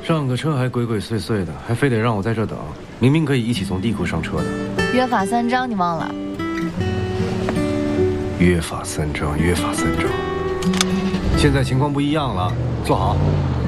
上个车还鬼鬼祟祟的，还非得让我在这等，明明可以一起从地库上车的。 约法三章，你忘了？ 约法三章，约法三章。现在情况不一样了，坐好。